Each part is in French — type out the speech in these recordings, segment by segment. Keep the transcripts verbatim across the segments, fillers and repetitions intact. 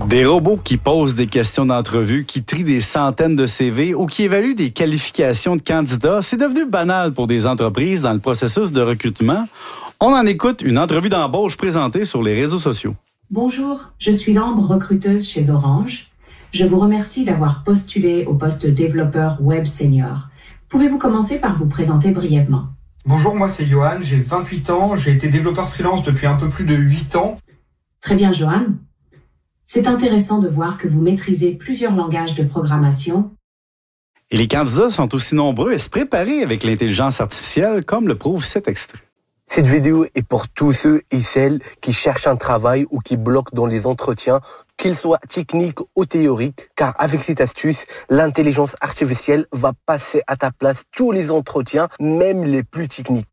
Des robots qui posent des questions d'entrevue, qui trient des centaines de C V ou qui évaluent des qualifications de candidats, c'est devenu banal pour des entreprises dans le processus de recrutement. On en écoute une entrevue d'embauche présentée sur les réseaux sociaux. Bonjour, je suis Ambre, recruteuse chez Orange. Je vous remercie d'avoir postulé au poste de développeur web senior. Pouvez-vous commencer par vous présenter brièvement? Bonjour, moi c'est Johan, j'ai vingt-huit ans, j'ai été développeur freelance depuis un peu plus de huit ans. Très bien, Johan. C'est intéressant de voir que vous maîtrisez plusieurs langages de programmation. Et les candidats sont aussi nombreux à se préparer avec l'intelligence artificielle, comme le prouve cet extrait. Cette vidéo est pour tous ceux et celles qui cherchent un travail ou qui bloquent dans les entretiens, qu'ils soient techniques ou théoriques, car avec cette astuce, l'intelligence artificielle va passer à ta place tous les entretiens, même les plus techniques.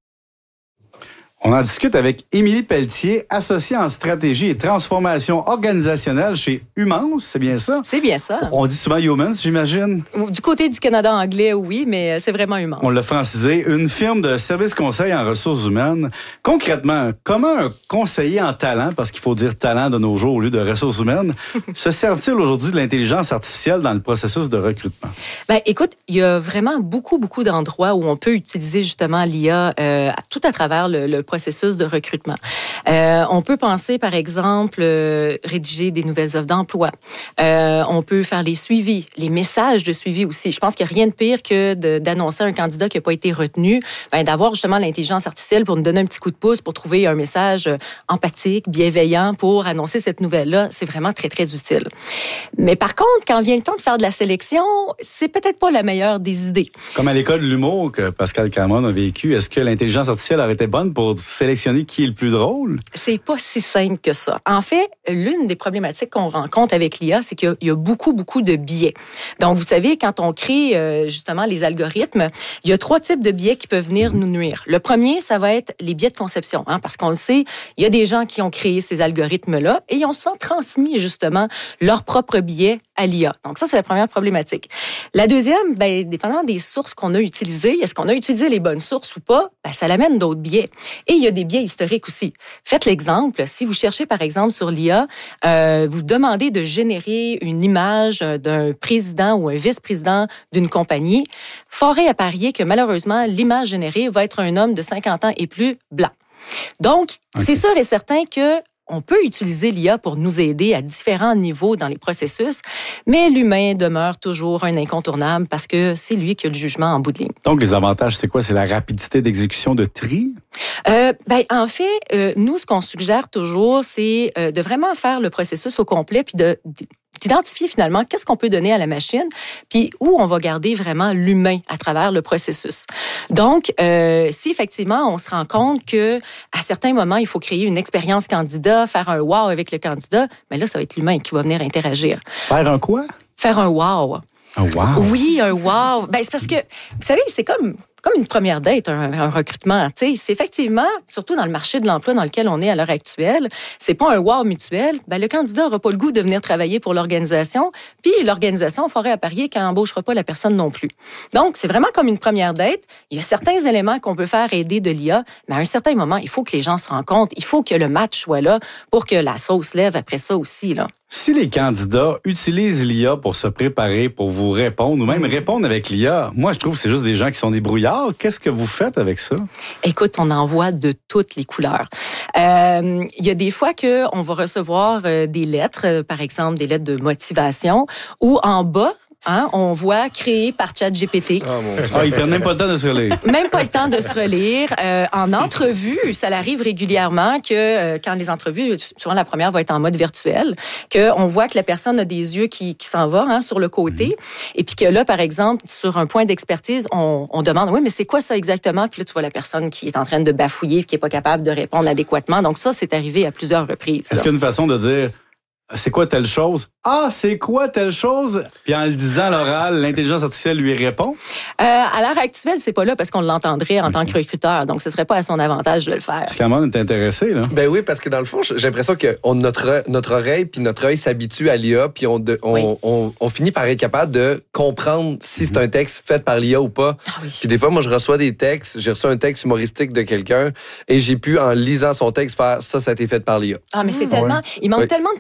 On en discute avec Émilie Pelletier, associée en stratégie et transformation organisationnelle chez Humans, c'est bien ça? C'est bien ça. On dit souvent Humans, j'imagine? Du côté du Canada anglais, oui, mais c'est vraiment Humans. On l'a francisé, une firme de services conseil en ressources humaines. Concrètement, comment un conseiller en talent, parce qu'il faut dire talent de nos jours au lieu de ressources humaines, se sert-il aujourd'hui de l'intelligence artificielle dans le processus de recrutement? Ben, écoute, il y a vraiment beaucoup, beaucoup d'endroits où on peut utiliser justement l'I A euh, tout à travers le, le processus de recrutement. Euh, on peut penser, par exemple, euh, rédiger des nouvelles offres d'emploi. Euh, on peut faire les suivis, les messages de suivi aussi. Je pense qu'il n'y a rien de pire que de, d'annoncer un candidat qui n'a pas été retenu, ben, d'avoir justement l'intelligence artificielle pour nous donner un petit coup de pouce pour trouver un message empathique, bienveillant pour annoncer cette nouvelle-là. C'est vraiment très, très utile. Mais par contre, quand vient le temps de faire de la sélection, c'est peut-être pas la meilleure des idées. Comme à l'école de l'humour que Pascal Cameron a vécu, est-ce que l'intelligence artificielle aurait été bonne pour sélectionner qui est le plus drôle? C'est pas si simple que ça. En fait, l'une des problématiques qu'on rencontre avec l'I A, c'est qu'il y a beaucoup, beaucoup de biais. Donc, vous savez, quand on crée euh, justement les algorithmes, il y a trois types de biais qui peuvent venir nous nuire. Le premier, ça va être les biais de conception, hein, parce qu'on le sait, il y a des gens qui ont créé ces algorithmes-là et ils ont souvent transmis justement leurs propres biais à l'I A. Donc, ça, c'est la première problématique. La deuxième, ben, dépendamment des sources qu'on a utilisées, est-ce qu'on a utilisé les bonnes sources ou pas, ben, ça l'amène d'autres biais. Et il y a des biais historiques aussi. Faites l'exemple, si vous cherchez par exemple sur l'I A, euh, vous demandez de générer une image d'un président ou un vice-président d'une compagnie, fort est à parier que malheureusement, l'image générée va être un homme de cinquante ans et plus blanc. Donc, okay. C'est sûr et certain que on peut utiliser l'I A pour nous aider à différents niveaux dans les processus, mais l'humain demeure toujours un incontournable parce que c'est lui qui a le jugement en bout de ligne. Donc, les avantages, c'est quoi? C'est la rapidité d'exécution de tri? Euh, ben, en fait, euh, nous, ce qu'on suggère toujours, c'est euh, de vraiment faire le processus au complet puis de... d'identifier finalement qu'est-ce qu'on peut donner à la machine, puis où on va garder vraiment l'humain à travers le processus. Donc, euh, si effectivement on se rend compte que à certains moments il faut créer une expérience candidat, faire un wow avec le candidat, mais là ça va être l'humain qui va venir interagir. Faire un quoi? Faire un wow. Un wow? Oui, un wow. Ben c'est parce que vous savez, c'est comme comme une première date, un, un recrutement. Tu sais, c'est effectivement, surtout dans le marché de l'emploi dans lequel on est à l'heure actuelle, c'est pas un wow mutuel. Ben le candidat n'aura pas le goût de venir travailler pour l'organisation, puis l'organisation ferait à parier qu'elle n'embauchera pas la personne non plus. Donc, c'est vraiment comme une première date. Il y a certains éléments qu'on peut faire aider de l'I A, mais à un certain moment, il faut que les gens se rencontrent, il faut que le match soit là pour que la sauce lève après ça aussi, là. Si les candidats utilisent l'I A pour se préparer, pour vous répondre, ou même répondre avec l'I A, moi, je trouve que c'est juste des gens qui sont des brouillards. Qu'est-ce que vous faites avec ça? Écoute, on en voit de toutes les couleurs. Euh, il y a des fois qu'on va recevoir euh, des lettres, euh, par exemple des lettres de motivation, où en bas, hein, on voit créé par ChatGPT. Oh, mon Dieu. Ah, ils prennent même pas le temps de se relire. Même pas le temps de se relire. Euh, en entrevue, ça arrive régulièrement que euh, quand les entrevues, souvent la première va être en mode virtuel, qu'on voit que la personne a des yeux qui, qui s'en vont hein, sur le côté, mmh. et puis que là, par exemple, sur un point d'expertise, on, on demande, oui, mais c'est quoi ça exactement? Puis là, tu vois la personne qui est en train de bafouiller, qui est pas capable de répondre adéquatement. Donc ça, c'est arrivé à plusieurs reprises. Est-ce qu'il y a une façon de dire... C'est quoi telle chose? Ah, c'est quoi telle chose? Puis en le disant à l'oral, l'intelligence artificielle lui répond? Euh, à l'heure actuelle, c'est pas là parce qu'on l'entendrait en okay. tant que recruteur. Donc, ce serait pas à son avantage de le faire. Est-ce qu'Amon est intéressé, là? Ben oui, parce que dans le fond, j'ai l'impression que on, notre, notre oreille puis notre œil s'habitue à l'I A puis on, de, on, oui. on, on, on finit par être capable de comprendre si c'est un texte fait par l'I A ou pas. Ah oui. Puis des fois, moi, je reçois des textes. J'ai reçu un texte humoristique de quelqu'un et j'ai pu, en lisant son texte, faire ça, ça a été fait par l'I A. Ah, mais c'est mmh. tellement... Il manque oui. tellement de profondeur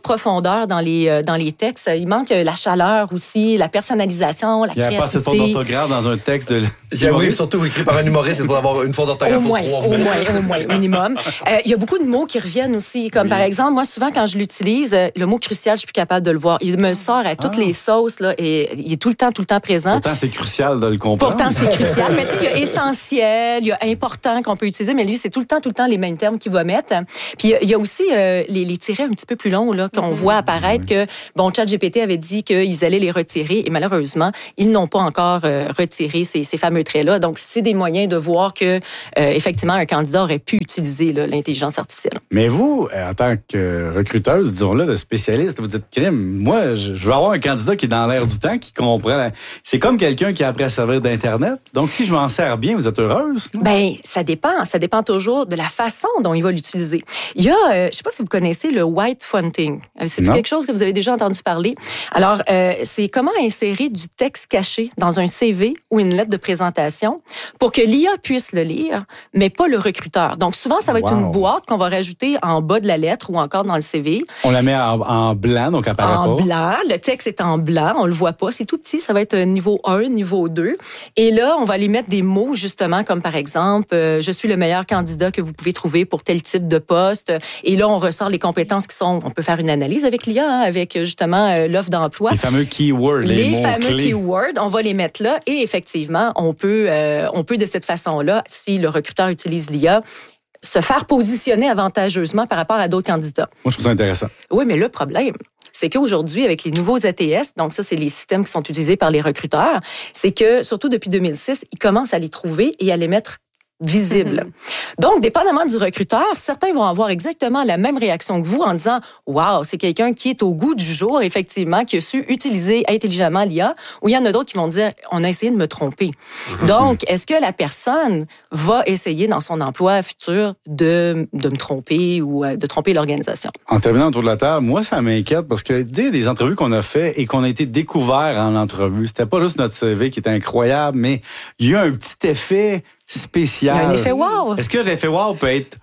profondeur dans les, dans les textes. Il manque la chaleur aussi, la personnalisation, la créativité. Il n'y a pas assez de faute d'orthographe dans un texte de... Il y a, oui, surtout écrit par un humoriste, c'est pour avoir une faute d'orthographe au moins, trois au moins, au moins, au minimum. Euh, il y a beaucoup de mots qui reviennent aussi, comme oui. par exemple, moi, souvent, quand je l'utilise, le mot crucial, je suis plus capable de le voir. Il me sort à toutes ah. les sauces, là, et il est tout le temps, tout le temps présent. Pourtant, c'est crucial de le comprendre. Pourtant, c'est crucial. Mais tu sais, il y a essentiel, il y a important qu'on peut utiliser, mais lui, c'est tout le temps, tout le temps les mêmes termes qu'il va mettre. Puis il y a aussi euh, les, les tirets un petit peu plus longs, là, qu'on mm-hmm. voit apparaître oui. que, bon, ChatGPT avait dit qu'ils allaient les retirer, et malheureusement, ils n'ont pas encore euh, retiré ces, ces fameux traits-là. Donc, c'est des moyens de voir que, euh, effectivement, un candidat aurait pu utiliser là, l'intelligence artificielle. Mais vous, en tant que recruteuse, disons-le, de spécialiste, vous dites, crime, moi, je veux avoir un candidat qui est dans l'air du temps, qui comprend. La... C'est comme quelqu'un qui a appris à servir d'Internet. Donc, si je m'en sers bien, vous êtes heureuse? Non? Bien, ça dépend. Ça dépend toujours de la façon dont il va l'utiliser. Il y a, euh, je ne sais pas si vous connaissez le white fronting. C'est quelque chose que vous avez déjà entendu parler. Alors, euh, c'est comment insérer du texte caché dans un C V ou une lettre de présentation pour que l'I A puisse le lire, mais pas le recruteur. Donc, souvent, ça va être wow. une boîte qu'on va rajouter en bas de la lettre ou encore dans le C V. On la met en, en blanc, donc elle apparaît pas. En blanc. Le texte est en blanc. On le voit pas. C'est tout petit. Ça va être niveau un, niveau deux. Et là, on va aller mettre des mots, justement, comme par exemple, euh, je suis le meilleur candidat que vous pouvez trouver pour tel type de poste. Et là, on ressort les compétences qui sont... On peut faire une analyse avec l'I A, hein, avec justement euh, l'offre d'emploi. Les fameux keywords, les, les mots fameux clés. keywords, on va les mettre là. Et effectivement, on peut, euh, on peut de cette façon-là, si le recruteur utilise l'I A, se faire positionner avantageusement par rapport à d'autres candidats. Moi, je trouve ça intéressant. Oui, mais le problème, c'est qu'aujourd'hui, avec les nouveaux A T S, donc ça, c'est les systèmes qui sont utilisés par les recruteurs, c'est que, surtout depuis deux mille six, ils commencent à les trouver et à les mettre visible. Mm-hmm. Donc, dépendamment du recruteur, certains vont avoir exactement la même réaction que vous en disant « Wow, c'est quelqu'un qui est au goût du jour, effectivement, qui a su utiliser intelligemment l'I A », ou il y en a d'autres qui vont dire « On a essayé de me tromper. Mm-hmm. » Donc, est-ce que la personne va essayer dans son emploi futur de, de me tromper ou de tromper l'organisation? En terminant autour de la table, moi, ça m'inquiète parce que dès des entrevues qu'on a fait et qu'on a été découvert en entrevue, c'était pas juste notre C V qui était incroyable, mais il y a un petit effet spécial. Il y a un effet wow. Est-ce que l'effet wow peut être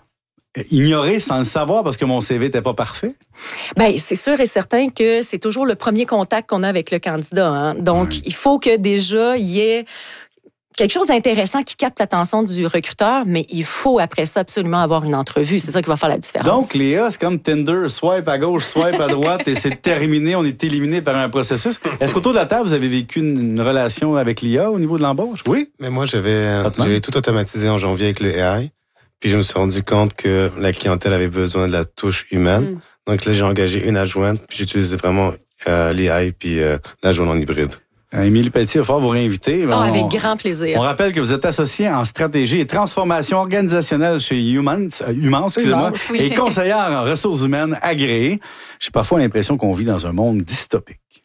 ignoré sans le savoir parce que mon C V n'était pas parfait? Bien, c'est sûr et certain que c'est toujours le premier contact qu'on a avec le candidat. Hein? Donc, oui. il faut que déjà, il y ait quelque chose d'intéressant qui capte l'attention du recruteur, mais il faut après ça absolument avoir une entrevue. C'est ça qui va faire la différence. Donc, Léa, c'est comme Tinder, swipe à gauche, swipe à droite, et c'est terminé, on est éliminé par un processus. Est-ce qu'autour de la table, vous avez vécu une, une relation avec l'I A au niveau de l'embauche? Oui? Mais moi, j'avais, j'avais tout automatisé en janvier avec le A I, puis je me suis rendu compte que la clientèle avait besoin de la touche humaine. Mm. Donc là, j'ai engagé une adjointe, puis j'utilisais vraiment euh, l'A I puis euh, l'adjointe en hybride. Émilie Pelletier, il va falloir vous réinviter. Oh, on, avec grand plaisir. On rappelle que vous êtes associée en stratégie et transformation organisationnelle chez Humans, euh, Humans, excusez-moi, oui. et conseillère en ressources humaines agréée. J'ai parfois l'impression qu'on vit dans un monde dystopique.